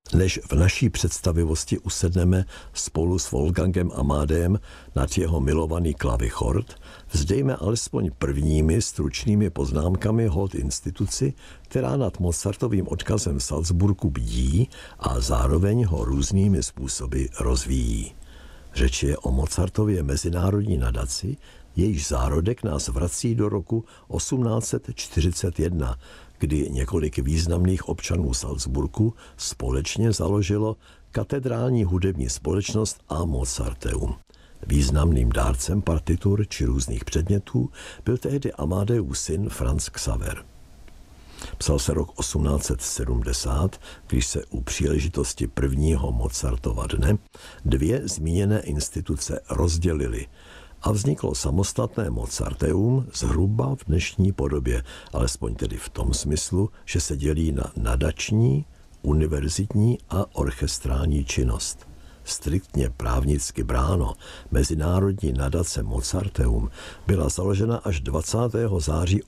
Než v naší představivosti usedneme spolu s Wolfgangem Amadem nad jeho milovaný klavichord, vzdejme alespoň prvními stručnými poznámkami hold instituci, která nad Mozartovým odkazem v Salzburgu bdí a zároveň ho různými způsoby rozvíjí. Řeč je o Mozartově mezinárodní nadaci, jejíž zárodek nás vrací do roku 1841, kdy několik významných občanů Salzburgu společně založilo katedrální hudební společnost a Mozarteum. Významným dárcem partitur či různých předmětů byl tehdy Amadeus syn Franz Xaver. Psal se rok 1870, když se u příležitosti prvního Mozartova dne dvě zmíněné instituce rozdělily a vzniklo samostatné Mozarteum zhruba v dnešní podobě, alespoň tedy v tom smyslu, že se dělí na nadační, univerzitní a orchestrální činnost. Striktně právnicky bráno, mezinárodní nadace Mozarteum byla založena až 20. září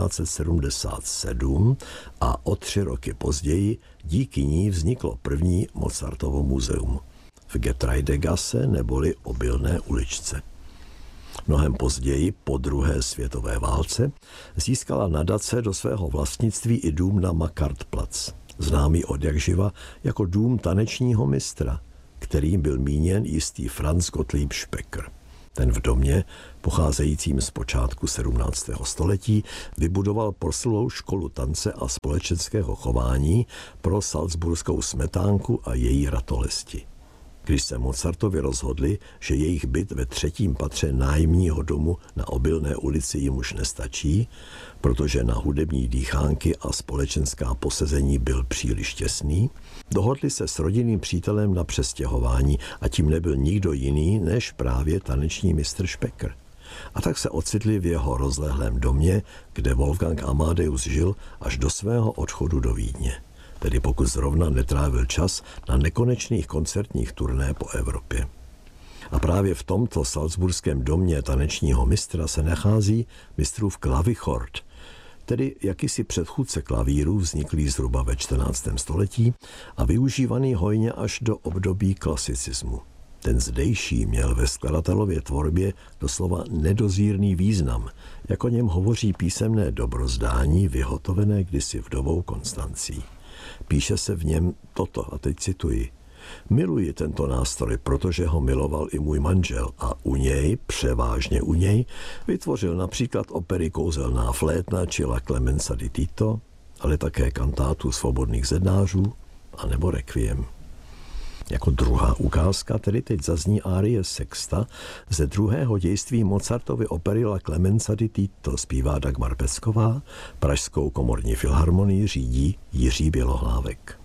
1877 a o 3 roky později díky ní vzniklo první Mozartovo muzeum v Getreidegasse neboli Obilné uličce. Mnohem později, po druhé světové válce, získala nadace do svého vlastnictví i dům na Makartplatz, známý odjakživa jako dům tanečního mistra, kterým byl míněn jistý Franz Gottlieb Specker. Ten v domě, pocházejícím z počátku 17. století, vybudoval proslulou školu tance a společenského chování pro salzburskou smetánku a její ratolesti. Když se Mozartovi rozhodli, že jejich byt ve 3. patře nájemního domu na Obilné ulici jim už nestačí, protože na hudební dýchánky a společenská posezení byl příliš těsný, dohodli se s rodinným přítelem na přestěhování a tím nebyl nikdo jiný než právě taneční mistr Specker. A tak se ocitli v jeho rozlehlém domě, kde Wolfgang Amadeus žil až do svého odchodu do Vídně. Tedy pokud zrovna netrávil čas na nekonečných koncertních turné po Evropě. A právě v tomto salzburském domě tanečního mistra se nachází mistrův klavichord, tedy jakýsi předchůdce klavíru vzniklý zhruba ve 14. století a využívaný hojně až do období klasicismu. Ten zdejší měl ve skladatelově tvorbě doslova nedozírný význam, jak o něm hovoří písemné dobrozdání vyhotovené kdysi vdovou Konstancí. Píše se v něm toto, a teď cituji. Miluji tento nástroj, protože ho miloval i můj manžel a u něj, převážně u něj, vytvořil například opery Kouzelná flétna či La Clemenza di Tito, ale také kantátu Svobodných zednářů a nebo Requiem. Jako druhá ukázka tedy teď zazní árie sexta ze druhého dějství Mozartovy opery La Clemenza di Tito, zpívá Dagmar Pecková, Pražskou komorní filharmonii řídí Jiří Bělohlávek.